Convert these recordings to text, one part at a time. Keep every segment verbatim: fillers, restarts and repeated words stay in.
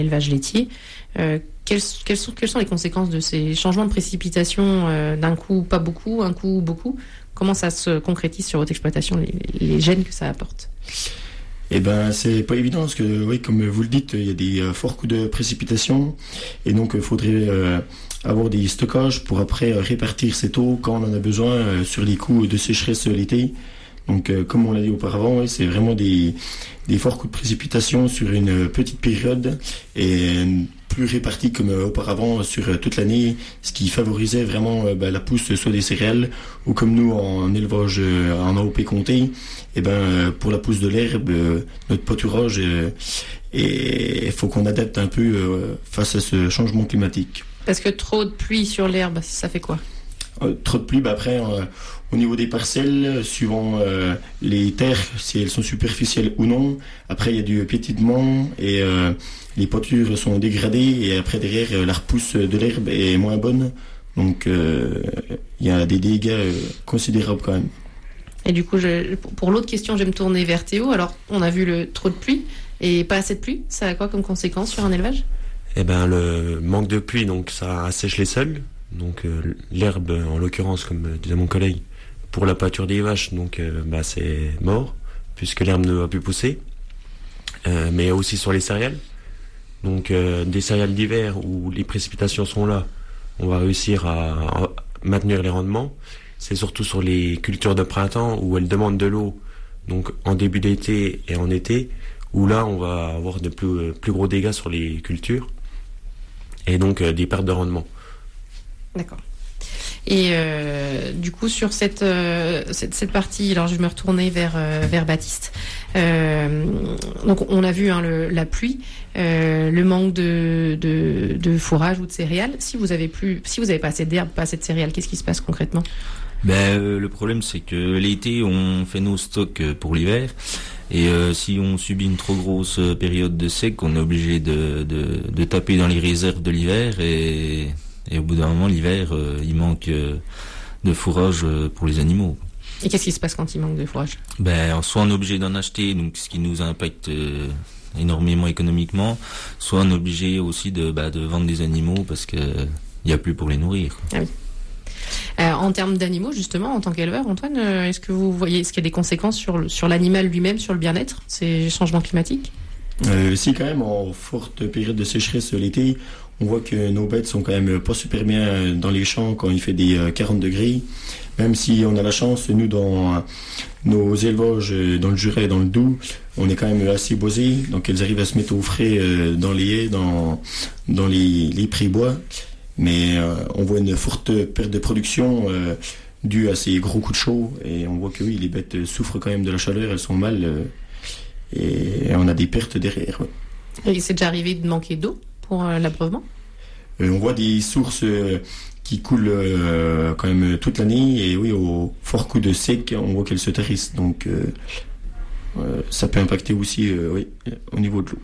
l'élevage laitier. Euh, quelles, quelles, sont, quelles sont les conséquences de ces changements de précipitation euh, d'un coup pas beaucoup, un coup beaucoup? Comment ça se concrétise sur votre exploitation, les, les gènes que ça apporte? Eh ben, c'est pas évident parce que, oui, comme vous le dites, il y a des euh, forts coups de précipitation et donc il faudrait euh, avoir des stockages pour après euh, répartir cette eau quand on en a besoin euh, sur les coups de sécheresse l'été. Donc, euh, comme on l'a dit auparavant, oui, c'est vraiment des, des forts coups de précipitation sur une petite période et plus répartis comme euh, auparavant sur euh, toute l'année, ce qui favorisait vraiment euh, ben, la pousse soit des céréales ou comme nous en élevage euh, en A O P comté, et ben euh, pour la pousse de l'herbe, euh, notre pâturage, euh, et il faut qu'on adapte un peu euh, face à ce changement climatique. Parce que trop de pluie sur l'herbe, ça fait quoi? Euh, trop de pluie, ben après, euh, au niveau des parcelles, suivant euh, les terres, si elles sont superficielles ou non, après il y a du piétinement et euh, les pâtures sont dégradées et après derrière euh, la repousse de l'herbe est moins bonne. Donc euh, il y a des dégâts euh, considérables quand même. Et du coup, je, pour l'autre question, je vais me tourner vers Théo. Alors, on a vu le trop de pluie et pas assez de pluie. Ça a quoi comme conséquence sur un élevage? Eh ben, le manque de pluie, donc ça assèche les sols. Donc euh, l'herbe, en l'occurrence, comme disait mon collègue, pour la pâture des vaches, donc euh, bah, c'est mort, puisque l'herbe ne va plus pousser. Euh, mais aussi sur les céréales. Donc euh, des céréales d'hiver où les précipitations sont là, on va réussir à, à maintenir les rendements. C'est surtout sur les cultures de printemps où elles demandent de l'eau, donc en début d'été et en été, où là on va avoir de plus, plus gros dégâts sur les cultures et donc euh, des pertes de rendement. D'accord. Et euh, du coup, sur cette, euh, cette, cette partie, alors je vais me retourner vers, euh, vers Baptiste. Euh, donc, on a vu hein, le, la pluie, euh, le manque de, de, de fourrage ou de céréales. Si vous avez plus, si vous n'avez pas assez d'herbe, pas assez de céréales, qu'est-ce qui se passe concrètement? Ben, euh, le problème, c'est que l'été, on fait nos stocks pour l'hiver. Et euh, si on subit une trop grosse période de sec, on est obligé de, de, de taper dans les réserves de l'hiver et... Et au bout d'un moment, l'hiver, euh, il manque euh, de fourrage euh, pour les animaux. Et qu'est-ce qui se passe quand il manque de fourrage? Ben, soit on est obligé d'en acheter, donc ce qui nous impacte euh, énormément économiquement, soit on est obligé aussi de, bah, de vendre des animaux parce que il n'y a plus pour les nourrir. Ah oui. Euh, en termes d'animaux, justement, en tant qu'éleveur, Antoine, euh, est-ce que vous voyez, est-ce qu'il y a des conséquences sur, le, sur l'animal lui-même, sur le bien-être, ces changements climatiques? Euh, si quand même, en forte période de sécheresse l'été, on voit que nos bêtes sont quand même pas super bien dans les champs quand il fait des quarante degrés. Même si on a la chance, nous, dans nos élevages dans le Jura et dans le Doubs, on est quand même assez boisés. Donc elles arrivent à se mettre au frais dans les haies, dans, dans les, les prés-bois. Mais euh, on voit une forte perte de production euh, due à ces gros coups de chaud. Et on voit que oui, les bêtes souffrent quand même de la chaleur, elles sont mal. Euh, et on a des pertes derrière. Ouais. Et c'est déjà arrivé de manquer d'eau pour euh, l'abreuvement? euh, On voit des sources euh, qui coulent euh, quand même toute l'année et oui, au fort coup de sec, on voit qu'elles se tarissent. Donc euh, euh, ça peut impacter aussi euh, oui, au niveau de l'eau.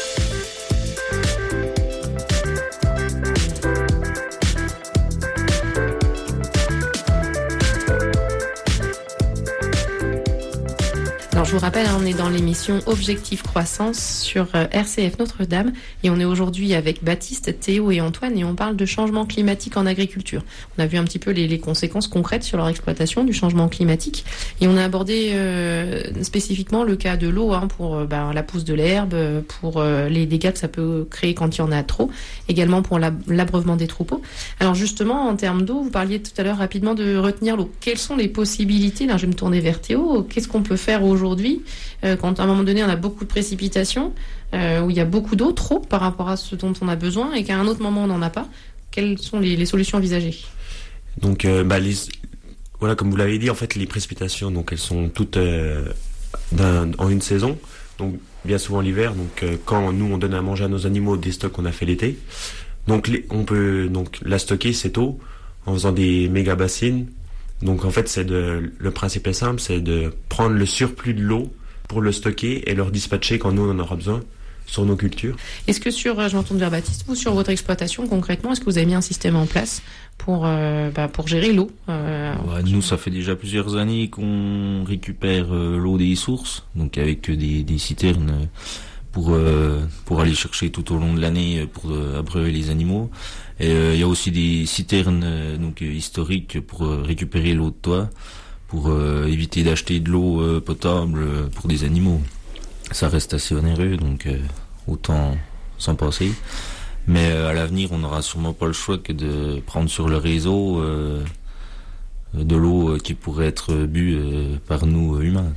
Alors je vous rappelle, on est dans l'émission Objectif Croissance sur R C F Notre-Dame et on est aujourd'hui avec Baptiste, Théo et Antoine et on parle de changement climatique en agriculture. On a vu un petit peu les, les conséquences concrètes sur leur exploitation du changement climatique et on a abordé euh, spécifiquement le cas de l'eau hein, pour euh, ben, la pousse de l'herbe, pour euh, les dégâts que ça peut créer quand il y en a trop, également pour la, l'abreuvement des troupeaux. Alors justement, en termes d'eau, vous parliez tout à l'heure rapidement de retenir l'eau. Quelles sont les possibilités? Là, je vais me tourner vers Théo. Qu'est-ce qu'on peut faire aujourd'hui Aujourd'hui, euh, quand à un moment donné on a beaucoup de précipitations, euh, où il y a beaucoup d'eau, trop par rapport à ce dont on a besoin, et qu'à un autre moment on n'en a pas, quelles sont les, les solutions envisagées? Donc, euh, bah, les, voilà, comme vous l'avez dit, en fait, les précipitations, donc elles sont toutes euh, d'un, en une saison, donc bien souvent l'hiver. Donc, euh, quand nous on donne à manger à nos animaux des stocks qu'on a fait l'été, donc les, on peut donc la stocker cette eau en faisant des méga bassines. Donc en fait, c'est de, le principe est simple, c'est de prendre le surplus de l'eau pour le stocker et le redispatcher quand nous on en aura besoin sur nos cultures. Est-ce que sur, je m'entends vers Baptiste, vous sur votre exploitation concrètement, est-ce que vous avez mis un système en place pour, euh, bah, pour gérer l'eau euh, ouais, Nous, ça fait déjà plusieurs années qu'on récupère euh, l'eau des sources, donc avec des, des citernes pour euh, pour aller chercher tout au long de l'année pour euh, abreuver les animaux. Et euh, il y a aussi des citernes euh, donc euh, historiques pour euh, récupérer l'eau de toit, pour euh, éviter d'acheter de l'eau euh, potable pour des animaux. Ça reste assez onéreux, donc euh, autant s'en passer. Mais euh, à l'avenir, on n'aura sûrement pas le choix que de prendre sur le réseau euh, de l'eau qui pourrait être bue euh, par nous euh, humains.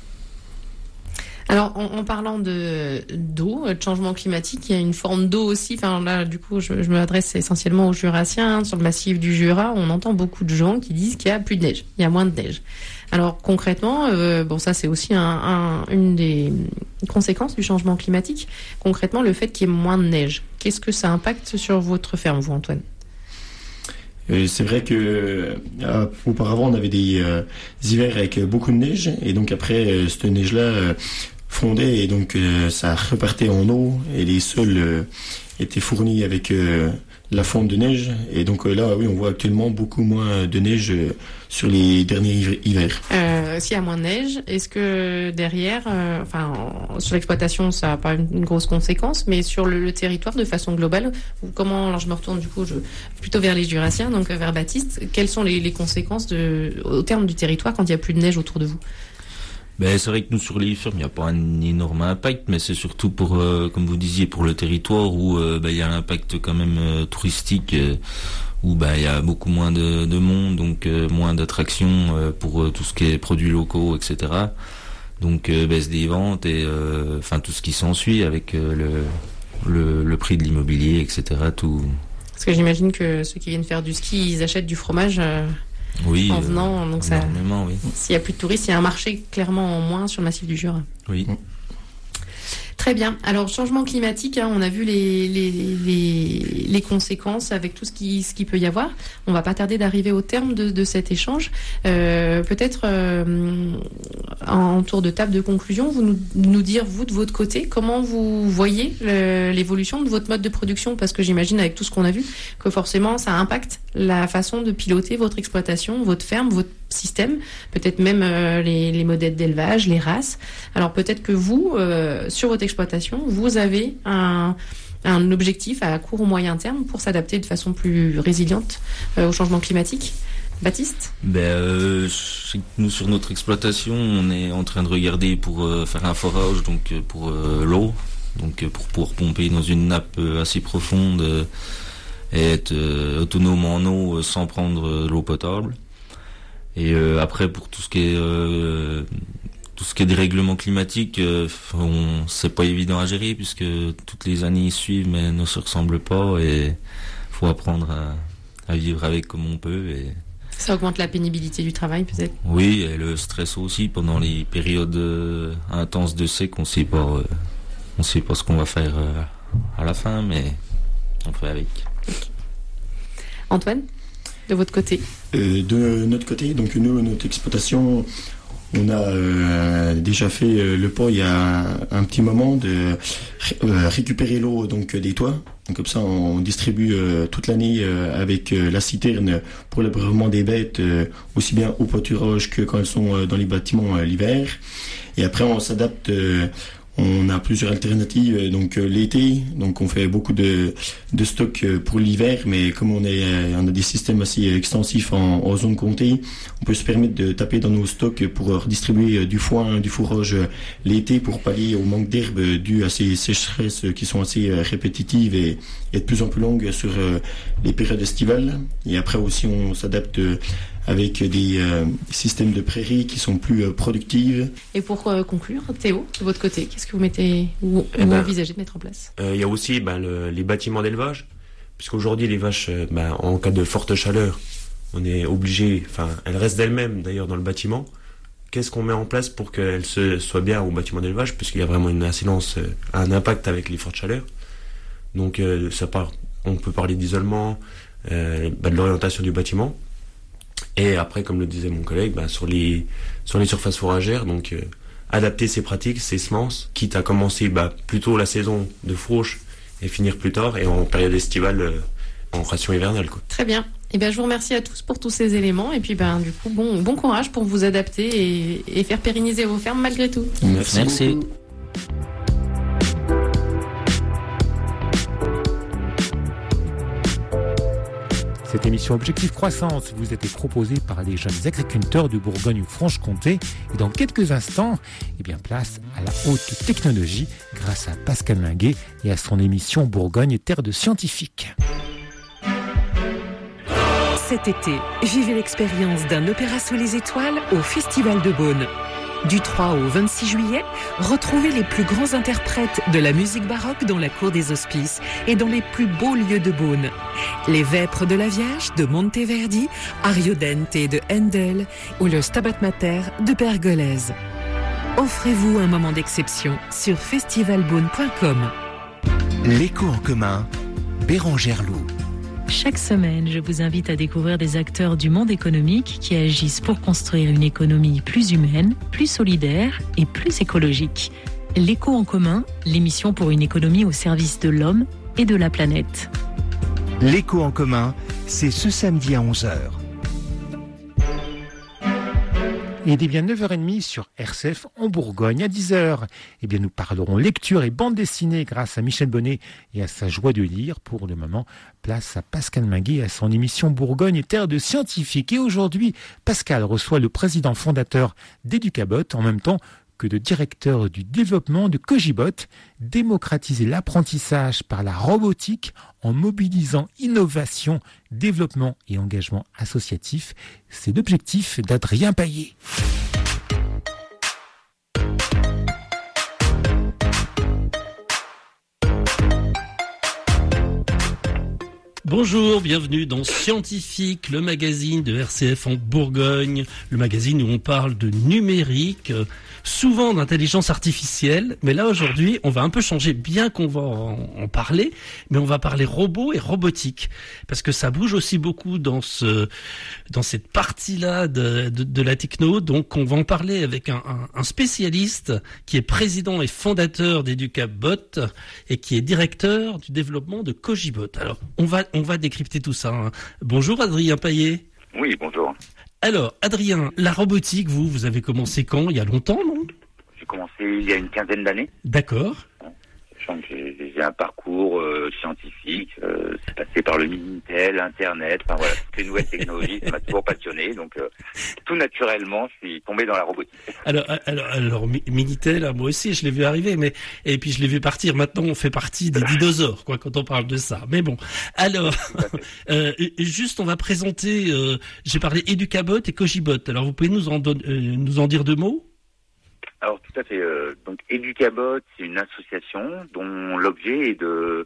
Alors, en, en parlant de d'eau, de changement climatique, il y a une forme d'eau aussi. Enfin, là, du coup, je, je m'adresse essentiellement aux Jurassiens. Hein. Sur le massif du Jura, on entend beaucoup de gens qui disent qu'il y a plus de neige, il y a moins de neige. Alors, concrètement, euh, bon, ça, c'est aussi un, un, une des conséquences du changement climatique. Concrètement, le fait qu'il y ait moins de neige. Qu'est-ce que ça impacte sur votre ferme, vous, Antoine ? Euh, c'est vrai que euh, auparavant, on avait des euh, hivers avec beaucoup de neige, et donc après, euh, cette neige-là euh, fondait, et donc euh, ça repartait en eau, et les sols euh, étaient fournis avec euh, la fonte de neige, et donc euh, là, oui, on voit actuellement beaucoup moins de neige euh, sur les derniers hivers. Euh, s'il y a moins de neige, est-ce que derrière, euh, enfin, en, sur l'exploitation, ça n'a pas une, une grosse conséquence, mais sur le, le territoire, de façon globale, ou comment, alors je me retourne du coup, je, plutôt vers les Jurassiens, donc vers Baptiste, quelles sont les, les conséquences de, au terme du territoire quand il n'y a plus de neige autour de vous ? Ben, c'est vrai que nous, sur les fermes, il n'y a pas un énorme impact, mais c'est surtout pour, euh, comme vous disiez, pour le territoire où euh, ben, il y a l'impact quand même euh, touristique, euh, où ben, il y a beaucoup moins de, de monde, donc euh, moins d'attractions euh, pour euh, tout ce qui est produits locaux, et cetera. Donc euh, baisse des ventes et euh, enfin tout ce qui s'ensuit avec euh, le, le, le prix de l'immobilier, et cetera. Tout. Parce que j'imagine que ceux qui viennent faire du ski, ils achètent du fromage. Euh... Oui, en venant, euh, donc ça. Oui. S'il n'y a plus de touristes, il y a un marché clairement en moins sur le massif du Jura. Oui. Très bien. Alors, changement climatique, hein, on a vu les, les, les, les conséquences avec tout ce qui, ce qui peut y avoir. On va pas tarder d'arriver au terme de, de cet échange. Euh, peut-être euh, en tour de table de conclusion, vous nous, nous dire, vous, de votre côté, comment vous voyez le, l'évolution de votre mode de production, parce que j'imagine, avec tout ce qu'on a vu, que forcément, ça impacte la façon de piloter votre exploitation, votre ferme, votre système, peut-être même euh, les, les modèles d'élevage, les races. Alors peut-être que vous, euh, sur votre exploitation, vous avez un, un objectif à court ou moyen terme pour s'adapter de façon plus résiliente euh, au changement climatique. Baptiste ? Ben, euh, nous, sur notre exploitation, on est en train de regarder pour euh, faire un forage, donc pour euh, l'eau, donc pour pouvoir pomper dans une nappe euh, assez profonde euh, et être euh, autonome en eau euh, sans prendre euh, de l'eau potable. Et euh, après, pour tout ce qui est euh, tout ce qui est dérèglement climatique, euh, on, c'est pas évident à gérer puisque toutes les années suivent mais ne se ressemblent pas et faut apprendre à, à vivre avec comme on peut. Et ça augmente la pénibilité du travail, peut-être. Oui, et le stress aussi pendant les périodes euh, intenses de sec, on sait pas, euh, on sait pas ce qu'on va faire euh, à la fin, mais on fait avec. Okay. Antoine ? De votre côté euh, De notre côté, donc nous, notre exploitation, on a euh, déjà fait euh, le pas il y a un, un petit moment de euh, récupérer l'eau donc des toits. Donc comme ça, on distribue euh, toute l'année euh, avec euh, la citerne pour l'abreuvement des bêtes, euh, aussi bien au pâturage que quand elles sont euh, dans les bâtiments euh, l'hiver. Et après, on s'adapte. Euh, On a plusieurs alternatives, donc euh, l'été, donc on fait beaucoup de, de stocks pour l'hiver, mais comme on, est, on a des systèmes assez extensifs en, en zone comté, on peut se permettre de taper dans nos stocks pour redistribuer du foin, du fourrage l'été pour pallier au manque d'herbe dû à ces sécheresses qui sont assez répétitives et, et de plus en plus longues sur les périodes estivales. Et après aussi on s'adapte avec des euh, systèmes de prairies qui sont plus euh, productives. Et pour euh, conclure, Théo, de votre côté, qu'est-ce que vous mettez ou eh ben, envisagez de mettre en place ? Il euh, y a aussi ben, le, les bâtiments d'élevage, puisqu'aujourd'hui les vaches, euh, ben, en cas de forte chaleur, on est obligé, enfin elles restent d'elles-mêmes d'ailleurs dans le bâtiment. Qu'est-ce qu'on met en place pour qu'elles se, soient bien au bâtiment d'élevage, puisqu'il y a vraiment une incidence, euh, un impact avec les fortes chaleurs. Donc euh, ça part, on peut parler d'isolement, euh, ben, de l'orientation du bâtiment. Et après, comme le disait mon collègue, bah, sur les sur les surfaces fourragères, donc euh, adapter ses pratiques, ses semences, quitte à commencer bah, plutôt la saison de fauche et finir plus tard, et en période estivale, euh, en ration hivernale, quoi. Très bien. Et ben, je vous remercie à tous pour tous ces éléments, et puis ben du coup, bon bon courage pour vous adapter et, et faire pérenniser vos fermes malgré tout. Merci. Merci. Beaucoup. Cette émission Objectif Croissance vous a été proposée par les jeunes agriculteurs de Bourgogne-Franche-Comté. Et dans quelques instants, eh bien, place à la haute technologie grâce à Pascal Minguet et à son émission Bourgogne, terre de scientifiques. Cet été, vivez l'expérience d'un opéra sous les étoiles au Festival de Beaune. Du trois au vingt-six juillet, retrouvez les plus grands interprètes de la musique baroque dans la cour des Hospices et dans les plus beaux lieux de Beaune. Les Vêpres de la Vierge de Monteverdi, Ariodente de Handel ou le Stabat Mater de Pergolèse. Offrez-vous un moment d'exception sur festival beaune point com. L'écho en commun, Bérangère Loup. Chaque semaine, je vous invite à découvrir des acteurs du monde économique qui agissent pour construire une économie plus humaine, plus solidaire et plus écologique. L'écho en commun, l'émission pour une économie au service de l'homme et de la planète. L'écho en commun, c'est ce samedi à onze heures. Et il est bien neuf heures trente sur R C F en Bourgogne. À dix heures, eh bien, nous parlerons lecture et bande dessinée grâce à Michel Bonnet et à sa joie de lire. Pour le moment, place à Pascal Minguet et à son émission Bourgogne, terre de scientifiques. Et aujourd'hui, Pascal reçoit le président fondateur d'Educabot en même temps que de directeur du développement de Cogibot, démocratiser l'apprentissage par la robotique en mobilisant innovation, développement et engagement associatif. C'est l'objectif d'Adrien Payet. Bonjour, bienvenue dans Scientifique, le magazine de R C F en Bourgogne, le magazine où on parle de numérique, souvent d'intelligence artificielle, mais là aujourd'hui on va un peu changer, bien qu'on va en, en parler, mais on va parler robots et robotique, parce que ça bouge aussi beaucoup dans ce, dans cette partie-là de, de, de la techno, donc on va en parler avec un, un, un spécialiste qui est président et fondateur d'Educabot et qui est directeur du développement de Cogibot. Alors on va On va décrypter tout ça. Hein. Bonjour Adrien Payet. Oui, bonjour. Alors, Adrien, la robotique, vous, vous avez commencé quand? Il y a longtemps, non? J'ai commencé il y a une quinzaine d'années. D'accord. J'ai, j'ai un parcours euh, scientifique, euh, c'est passé par le Minitel, Internet, enfin voilà, toutes les nouvelles technologies, ça m'a toujours passionné, donc euh, tout naturellement, je suis tombé dans la robotique. Alors, alors, alors Minitel, moi aussi, je l'ai vu arriver, mais et puis je l'ai vu partir. Maintenant, on fait partie des dinosaures, quoi, quand on parle de ça. Mais bon, alors, euh, juste, on va présenter. Euh, j'ai parlé Educabot et Cogibot. Alors, vous pouvez nous en don- euh, nous en dire deux mots? Alors tout à fait. Euh, donc Educabot, c'est une association dont l'objet est de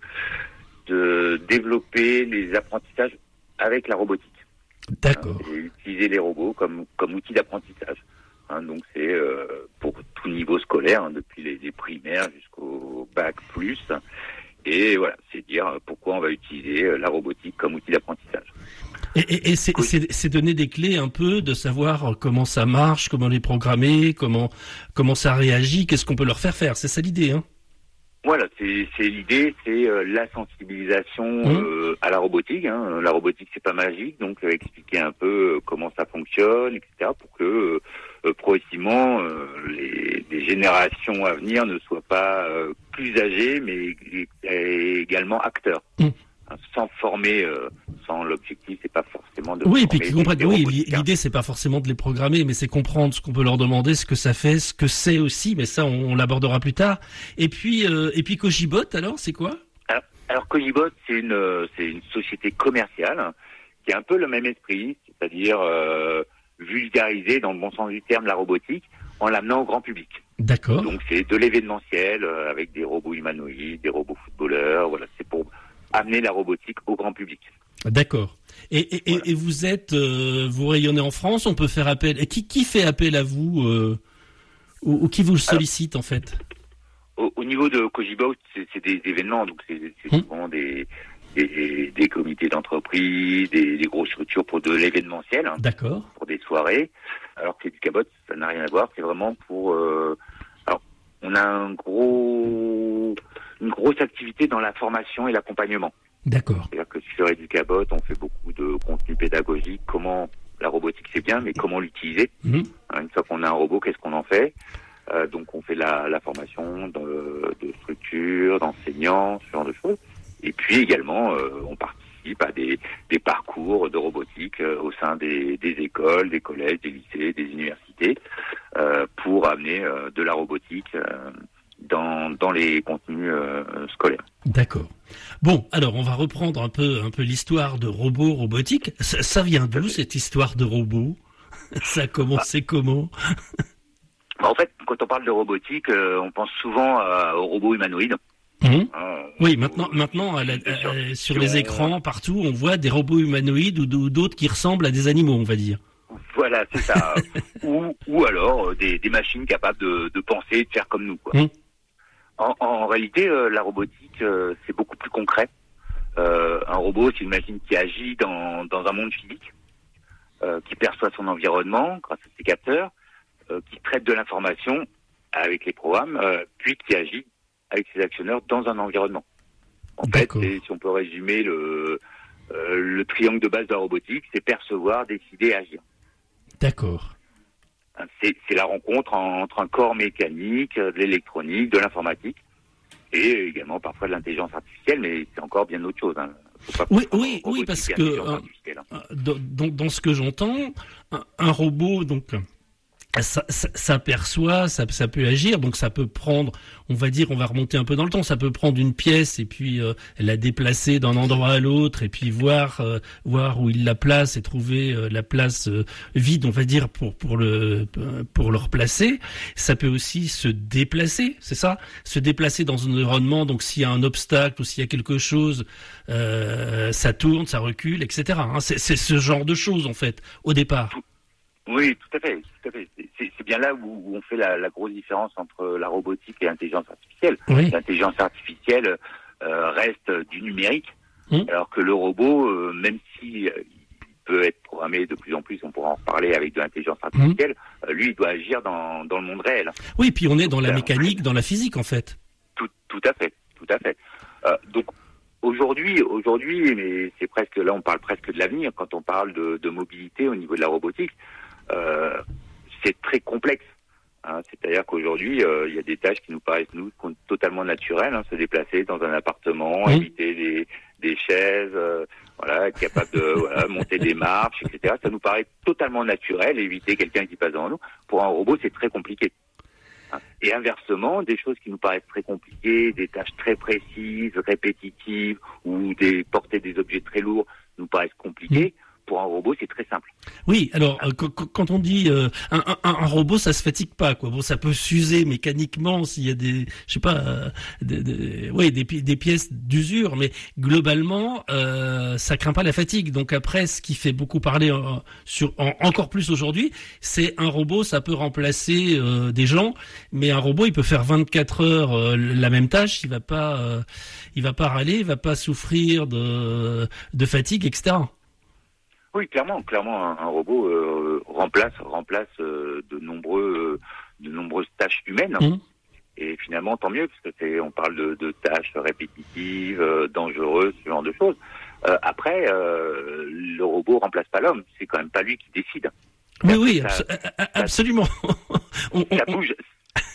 de développer les apprentissages avec la robotique. D'accord. Hein, et utiliser les robots comme comme outil d'apprentissage. Hein, donc c'est euh, pour tout niveau scolaire, hein, depuis les, les primaires jusqu'au bac plus. Et voilà, c'est dire pourquoi on va utiliser la robotique comme outil d'apprentissage. Et, et, et c'est, c'est, c'est donner des clés un peu de savoir comment ça marche, comment les programmer, comment comment ça réagit, qu'est-ce qu'on peut leur faire faire. C'est ça l'idée, hein? Voilà, c'est, c'est l'idée, c'est euh, la sensibilisation euh, à la robotique. Hein. La robotique, c'est pas magique, donc euh, expliquer un peu euh, comment ça fonctionne, et cetera, pour que euh, progressivement euh, les, les générations à venir ne soient pas euh, plus âgées, mais également acteurs. Mmh. Sans former, euh, sans l'objectif, c'est pas forcément de. Oui, et puis qu'ils comprennent. Oui, l'idée c'est pas forcément de les programmer, mais c'est comprendre ce qu'on peut leur demander, ce que ça fait, ce que c'est aussi. Mais ça, on, on l'abordera plus tard. Et puis, euh, et puis Cogibot, alors, c'est quoi? Alors, alors Cogibot, c'est une, c'est une société commerciale hein, qui a un peu le même esprit, c'est-à-dire euh, vulgariser, dans le bon sens du terme, la robotique, en l'amenant au grand public. D'accord. Donc c'est de l'événementiel euh, avec des robots humanoïdes, des robots footballeurs. Voilà, c'est pour amener la robotique au grand public. D'accord. Et, et, voilà. et vous êtes, euh, vous rayonnez en France, on peut faire appel. Et qui, qui fait appel à vous euh, ou, ou qui vous sollicite Alors, en fait? au, au niveau de Cogibot, c'est, c'est des événements, donc c'est, c'est hum. souvent des, des, des comités d'entreprise, des, des grosses structures pour de l'événementiel. Hein, D'accord. Pour des soirées. Alors que Educabot, ça n'a rien à voir. C'est vraiment pour. Euh, alors, on a un gros. une grosse activité dans la formation et l'accompagnement. D'accord. C'est-à-dire que sur Educabot, on fait beaucoup de contenu pédagogique, comment la robotique c'est bien, mais comment l'utiliser. Mmh. Une fois qu'on a un robot, qu'est-ce qu'on en fait? euh, Donc on fait la, la formation de, de structure, d'enseignants, ce genre de choses. Et puis également, euh, on participe participent à des, des parcours de robotique euh, au sein des, des écoles, des collèges, des lycées, des universités, euh, pour amener euh, de la robotique euh, dans, dans les contenus euh, scolaires. D'accord. Bon, alors on va reprendre un peu, un peu l'histoire de robots robotiques. Ça, ça vient d'où cette histoire de robots? Ça a commencé ah. comment? En fait, quand on parle de robotique, euh, on pense souvent euh, aux robots humanoïdes. Mmh. Euh, oui, maintenant, maintenant, à la, à, sur les écrans, partout, on voit des robots humanoïdes ou d'autres qui ressemblent à des animaux, on va dire. Voilà, c'est ça. ou, ou alors euh, des, des machines capables de, de penser et de faire comme nous, quoi. Mmh. En, en réalité, euh, la robotique, euh, c'est beaucoup plus concret. Euh, un robot, c'est une machine qui agit dans, dans un monde physique, euh, qui perçoit son environnement grâce à ses capteurs, euh, qui traite de l'information avec les programmes, euh, puis qui agit avec ses actionneurs dans un environnement. En fait, si on peut résumer le, euh, le triangle de base de la robotique, c'est percevoir, décider et agir. D'accord. C'est, c'est la rencontre entre un corps mécanique, de l'électronique, de l'informatique, et également parfois de l'intelligence artificielle, mais c'est encore bien autre chose. Hein. Oui, oui, oui, parce que euh, hein. dans, dans ce que j'entends, un, un robot, donc... Ça, ça, ça perçoit, ça, ça peut agir, donc ça peut prendre, on va dire, on va remonter un peu dans le temps, ça peut prendre une pièce et puis euh, la déplacer d'un endroit à l'autre et puis voir euh, voir où il la place et trouver euh, la place euh, vide, on va dire, pour pour le pour le replacer. Ça peut aussi se déplacer, c'est ça, se déplacer dans un environnement. Donc s'il y a un obstacle ou s'il y a quelque chose, euh, ça tourne, ça recule, et cetera. Hein, c'est, c'est ce genre de choses en fait au départ. Oui, tout à fait, tout à fait. C'est, c'est bien là où, où on fait la, la grosse différence entre la robotique et l'intelligence artificielle. Oui. L'intelligence artificielle euh, reste du numérique, mmh. alors que le robot, euh, même si euh, il peut être programmé de plus en plus, on pourra en reparler avec de l'intelligence artificielle, mmh. euh, lui, il doit agir dans, dans le monde réel. Oui, puis on est dans donc, la mécanique, euh, dans la physique, en fait. Tout, tout à fait, tout à fait. Euh, donc, aujourd'hui, aujourd'hui, mais c'est presque, là, on parle presque de l'avenir quand on parle de, de mobilité au niveau de la robotique. Euh, c'est très complexe. Hein. C'est-à-dire qu'aujourd'hui, euh, il y a des tâches qui nous paraissent nous totalement naturelles, hein, se déplacer dans un appartement, mmh. éviter des, des chaises, euh, voilà, être capable de voilà, monter des marches, et cetera. Ça nous paraît totalement naturel, éviter quelqu'un qui passe devant nous. Pour un robot, c'est très compliqué. Hein. Et inversement, des choses qui nous paraissent très compliquées, des tâches très précises, répétitives, ou des porter des objets très lourds nous paraissent compliquées. Mmh. Pour un robot, c'est très simple. Oui, alors euh, quand on dit euh, un, un, un robot, ça se fatigue pas, quoi. Bon, ça peut s'user mécaniquement s'il y a des, je sais pas, euh, des, des, ouais, des, des pièces d'usure, mais globalement, euh, ça craint pas la fatigue. Donc après, ce qui fait beaucoup parler euh, sur en, encore plus aujourd'hui, c'est un robot, ça peut remplacer euh, des gens, mais un robot, il peut faire vingt-quatre heures euh, la même tâche, il va pas, euh, il va pas râler, il va pas souffrir de, de fatigue, et cetera. Oui, clairement, clairement, un, un robot euh, remplace remplace euh, de nombreux euh, de nombreuses tâches humaines. Mmh. Et finalement, tant mieux, parce que c'est on parle de, de tâches répétitives, euh, dangereuses, ce genre de choses. Euh, après, euh, le robot remplace pas l'homme. C'est quand même pas lui qui décide. Oui, oui, ça, abso- ça, absolument. on, ça on, bouge,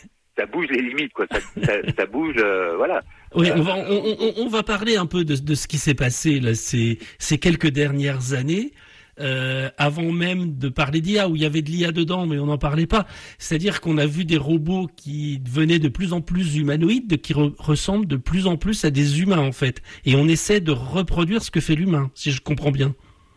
ça bouge les limites, quoi. Ça, ça, ça bouge, euh, voilà. Oui, on va on, on, on va parler un peu de, de ce qui s'est passé là ces ces quelques dernières années. Euh, avant même de parler d'I A, où il y avait de l'I A dedans, mais on n'en parlait pas. C'est-à-dire qu'on a vu des robots qui devenaient de plus en plus humanoïdes, qui re- ressemblent de plus en plus à des humains, en fait. Et on essaie de reproduire ce que fait l'humain, si je comprends bien.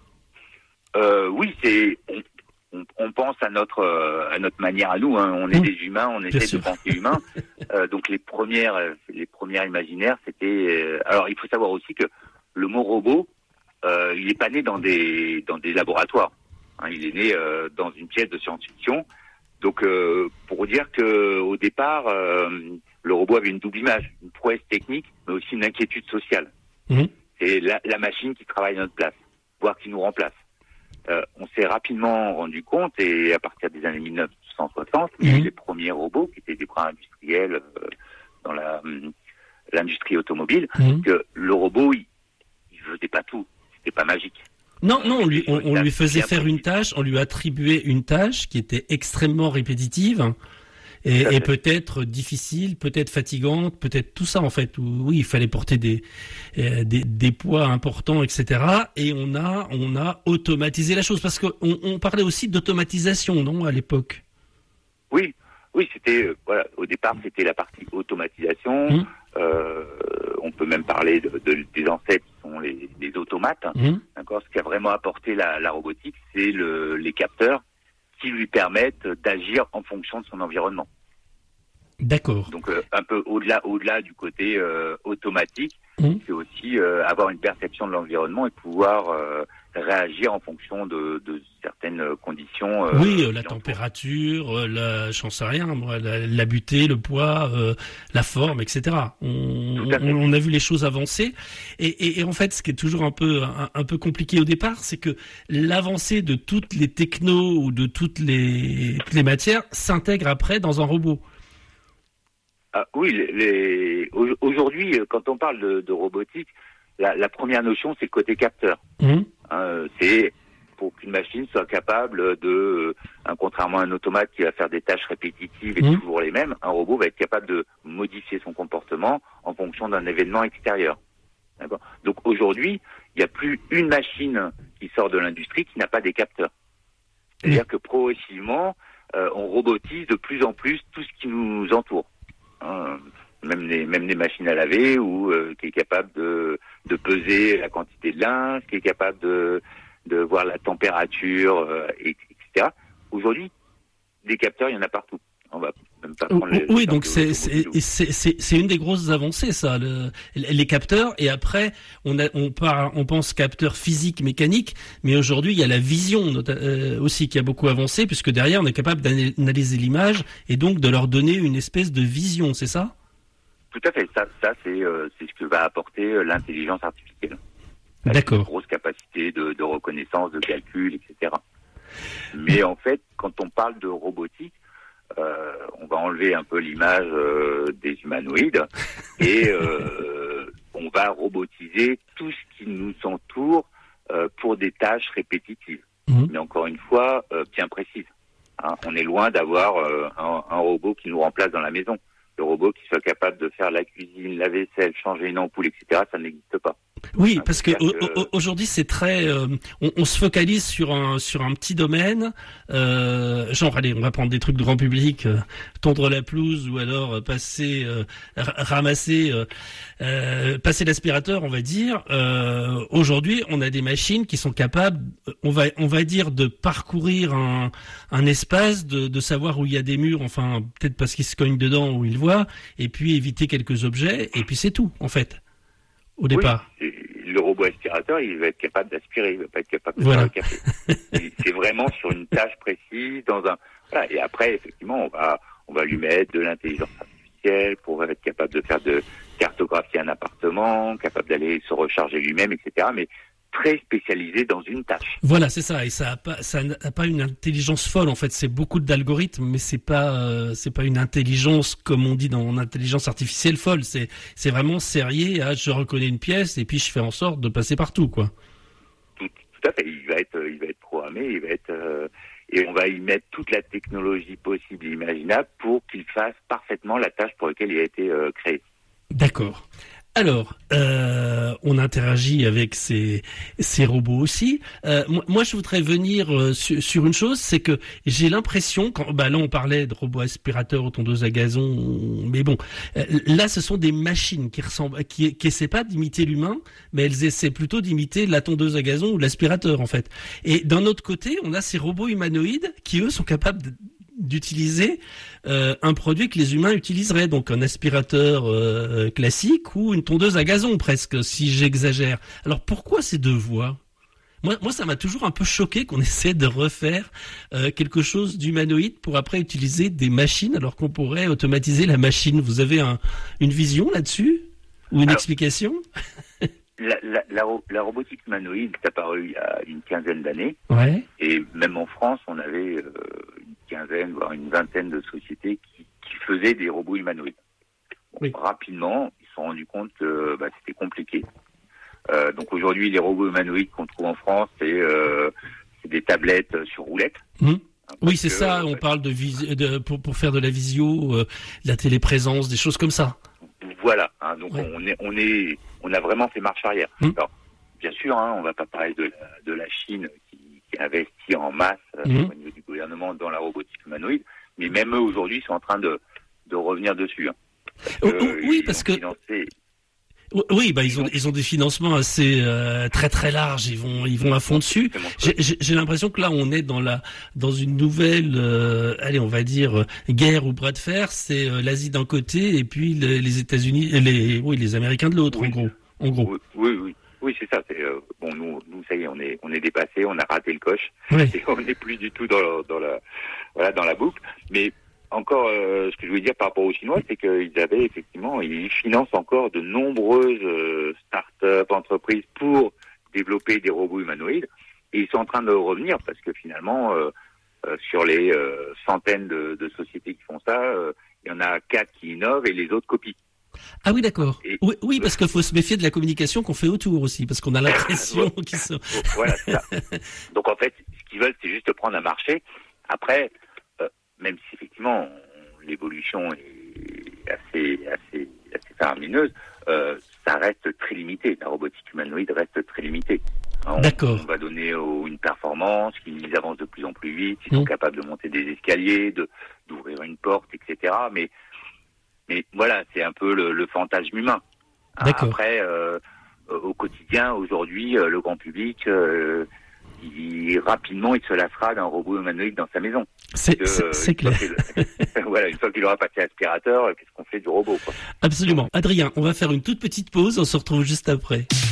Euh, oui, c'est... On, on pense à notre à notre manière à nous. Hein. On est mmh. des humains, on essaie de penser humain. Euh, donc les premières les premières imaginaires, c'était... Euh, alors il faut savoir aussi que le mot robot, Euh, il est pas né dans des dans des laboratoires. Hein, il est né euh, dans une pièce de science-fiction. Donc, euh, pour dire que au départ, euh, le robot avait une double image, une prouesse technique, mais aussi une inquiétude sociale. Mmh. C'est la, la machine qui travaille à notre place, voire qui nous remplace. Euh, on s'est rapidement rendu compte, et à partir des années mille neuf cent soixante, mmh. il y a eu les premiers robots qui étaient des bras industriels euh, dans la l'industrie automobile, mmh. que le robot, il, il faisait pas tout. C'était pas magique. Non, non, on lui, on, on lui faisait faire une tâche, on lui attribuait une tâche qui était extrêmement répétitive, Et, et peut-être difficile, peut-être fatigante, peut-être tout ça en fait. Où, oui, il fallait porter des, euh, des des poids importants, et cetera. Et on a on a automatisé la chose parce qu'on on parlait aussi d'automatisation, non, à l'époque. Oui, oui, c'était euh, voilà. Au départ, c'était la partie automatisation. Mmh. Euh, on peut même parler de, de, des ancêtres qui sont les, les automates. Mmh. D'accord. Ce qui a vraiment apporté la, la robotique, c'est le, les capteurs qui lui permettent d'agir en fonction de son environnement. D'accord. Donc euh, un peu au-delà, au-delà du côté euh, automatique, mmh. c'est aussi euh, avoir une perception de l'environnement et pouvoir euh, réagir en fonction de, de certaines conditions. Euh, oui, euh, la température, euh, la, j'en sais rien, moi, la, la butée, le poids, euh, la forme, et cetera. On, on, on a vu les choses avancer. Et, et, et en fait, ce qui est toujours un peu un, un peu compliqué au départ, c'est que l'avancée de toutes les technos ou de toutes les, toutes les matières s'intègre après dans un robot. Ah, oui, les, les, aujourd'hui, quand on parle de, de robotique, la, la première notion, c'est le côté capteur. Mmh. Hein, c'est pour qu'une machine soit capable de, hein, contrairement à un automate qui va faire des tâches répétitives et mmh. toujours les mêmes, un robot va être capable de modifier son comportement en fonction d'un événement extérieur. D'accord. Donc aujourd'hui, il n'y a plus une machine qui sort de l'industrie qui n'a pas des capteurs. C'est-à-dire mmh. que progressivement, euh, on robotise de plus en plus tout ce qui nous entoure. Hein, même les même les machines à laver ou euh, qui est capable de de peser la quantité de linge, qui est capable de de voir la température, euh, et, etc. Aujourd'hui, des capteurs, il y en a partout. On va même pas prendre les, oui, les donc c'est c'est, c'est c'est c'est une des grosses avancées, ça, le, les capteurs. Et après, on a on part on pense capteurs physiques, mécaniques, mais aujourd'hui il y a la vision euh, aussi qui a beaucoup avancé, puisque derrière on est capable d'analyser l'image et donc de leur donner une espèce de vision, c'est ça? Tout à fait. Ça, ça c'est euh, c'est ce que va apporter euh, l'intelligence artificielle. D'accord. Une grosse capacité de, de reconnaissance, de calcul, et cetera. Mais en fait, quand on parle de robotique, euh, on va enlever un peu l'image euh, des humanoïdes et euh, on va robotiser tout ce qui nous entoure euh, pour des tâches répétitives. Mmh. Mais encore une fois, euh, bien précises. Hein, on est loin d'avoir euh, un, un robot qui nous remplace dans la maison. Le robot qui soit capable de faire la cuisine, la vaisselle, changer une ampoule, et cetera, ça n'existe pas. Oui, hein, parce que, que... aujourd'hui c'est très, euh, on, on se focalise sur un sur un petit domaine, euh, genre allez, on va prendre des trucs de grand public, euh, tondre la pelouse ou alors euh, passer, euh, ramasser, euh, euh, passer l'aspirateur, on va dire. Euh, aujourd'hui, on a des machines qui sont capables, on va on va dire de parcourir un un espace, de de savoir où il y a des murs, enfin peut-être parce qu'ils se cognent dedans où ils voient, et puis éviter quelques objets, et puis c'est tout en fait. Au départ. Oui, le robot aspirateur, il va être capable d'aspirer, il va pas être capable de voilà. faire le café. C'est vraiment sur une tâche précise, dans un. Voilà. Et après, effectivement, on va, on va lui mettre de l'intelligence artificielle pour être capable de faire de cartographier un appartement, capable d'aller se recharger lui-même, et cetera. Mais très spécialisé dans une tâche. Voilà, c'est ça. Et ça a pas, ça n'a pas une intelligence folle en fait. C'est beaucoup d'algorithmes, mais c'est pas, euh, c'est pas une intelligence comme on dit dans l'intelligence artificielle folle. C'est, c'est vraiment sérieux. À, je reconnais une pièce et puis je fais en sorte de passer partout, quoi. Tout, tout à fait. Il va être, il va être programmé. Il va être, euh, et on va y mettre toute la technologie possible et imaginable pour qu'il fasse parfaitement la tâche pour laquelle il a été euh, créé. D'accord. Alors, euh, on interagit avec ces, ces robots aussi. Euh, moi, je voudrais venir euh, sur, sur une chose, c'est que j'ai l'impression, quand bah là on parlait de robots aspirateurs ou tondeuses à gazon, mais bon, euh, là ce sont des machines qui ressemblent, qui, qui essaient pas d'imiter l'humain, mais elles essaient plutôt d'imiter la tondeuse à gazon ou l'aspirateur en fait. Et d'un autre côté, on a ces robots humanoïdes qui eux sont capables de d'utiliser euh, un produit que les humains utiliseraient, donc un aspirateur euh, classique ou une tondeuse à gazon presque, si j'exagère. Alors pourquoi ces deux voies ? Moi, moi, ça m'a toujours un peu choqué qu'on essaie de refaire euh, quelque chose d'humanoïde pour après utiliser des machines alors qu'on pourrait automatiser la machine. Vous avez un, une vision là-dessus ? Ou une alors, explication ? La, la, la, la robotique humanoïde est apparue il y a une quinzaine d'années. Ouais. Et même en France, on avait euh, une quinzaine, voire une vingtaine de sociétés qui, qui faisaient des robots humanoïdes. Bon, oui. Rapidement, ils se sont rendus compte que bah, c'était compliqué. Euh, donc aujourd'hui, les robots humanoïdes qu'on trouve en France, c'est, euh, c'est des tablettes sur roulettes. Mmh. Hein, oui, c'est que, ça. euh, On parle de, vis- de pour, pour faire de la visio, euh, la téléprésence, des choses comme ça. Voilà. Hein, donc Ouais. on est, on est, on a vraiment fait marche arrière. Mmh. Alors, bien sûr, hein, on va pas parler de la, de la Chine qui, qui investit en masse euh, Mmh. au niveau du gouvernement dans la robotique humanoïde, mais même eux aujourd'hui sont en train de, de revenir dessus. Hein. Parce Oh, que, oh, oui, ils parce ont que financé- oui, bah ils ont ils ont des financements assez euh, très très larges. Ils vont ils vont à fond dessus. J'ai, j'ai, j'ai l'impression que là on est dans la dans une nouvelle, euh, allez on va dire euh, guerre ou bras de fer. C'est euh, l'Asie d'un côté et puis le- les États-Unis, les oui les Américains de l'autre Oui. en gros. En gros. Oui, oui, oui, oui, c'est ça. C'est, euh, bon, nous, nous, ça y est, on est, on est dépassé, on a raté le coche, Ouais. et on n'est plus du tout dans, la- dans la, voilà, dans la boucle. Mais encore, euh, ce que je voulais dire par rapport aux Chinois, c'est qu'ils avaient effectivement, ils financent encore de nombreuses euh, start-up, entreprises pour développer des robots humanoïdes, et ils sont en train de revenir parce que finalement, euh, euh, sur les euh, centaines de, de sociétés qui font ça, euh, il y en a quatre qui innovent et les autres copient. Ah oui d'accord. Et- Oui, oui parce qu'il faut se méfier de la communication qu'on fait autour aussi parce qu'on a l'impression qu'ils sont. Voilà, c'est ça. Donc en fait, ce qu'ils veulent, c'est juste prendre un marché. Après, euh, même si effectivement on- l'évolution est assez, assez, assez faramineuse, euh, ça reste très limité. La robotique humanoïde reste très limitée. Hein, on, D'accord. on va donner euh, une performance, qu'ils avancent de plus en plus vite, ils sont Mmh. capables de monter des escaliers, de d'ouvrir une porte, et cetera. Mais mais voilà, c'est un peu le, le fantasme humain. Hein, D'accord. Après, euh, euh, au quotidien, aujourd'hui, euh, le grand public, euh, il, rapidement, il se lassera d'un robot humanoïde dans sa maison. C'est Que, c'est, euh, c'est une fois clair. qu'il- voilà, une fois qu'il aura passé l'aspirateur, qu'est-ce qu'on fait du robot, quoi. Absolument. Adrien, on va faire une toute petite pause. On se retrouve juste après.